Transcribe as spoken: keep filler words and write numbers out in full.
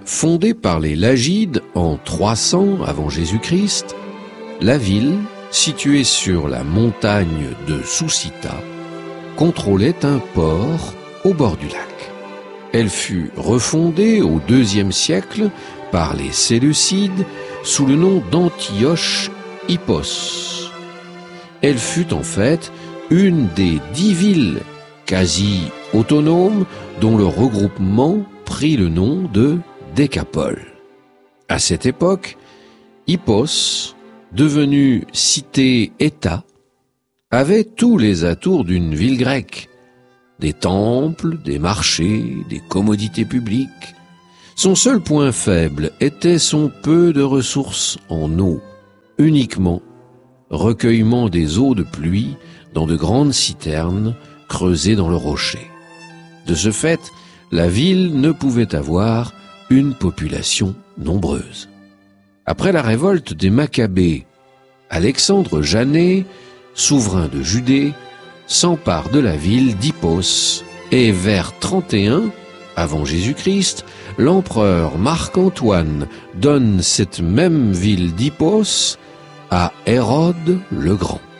Fondée par les Lagides en trois cents avant Jésus-Christ, la ville, située sur la montagne de Soussita, contrôlait un port au bord du lac. Elle fut refondée au deuxième siècle par les Séleucides sous le nom d'Antioche Hippos. Elle fut en fait une des dix villes quasi autonomes dont le regroupement prit le nom de Décapole. À cette époque, Hippos, devenu cité-État, avait tous les atours d'une ville grecque. Des temples, des marchés, des commodités publiques. Son seul point faible était son peu de ressources en eau, uniquement recueillement des eaux de pluie dans de grandes citernes creusées dans le rocher. De ce fait, la ville ne pouvait avoir une population nombreuse. Après la révolte des Maccabées, Alexandre Janet, souverain de Judée, s'empare de la ville d'Hippos et vers trente et un avant Jésus-Christ, l'empereur Marc-Antoine donne cette même ville d'Hippos à Hérode le Grand.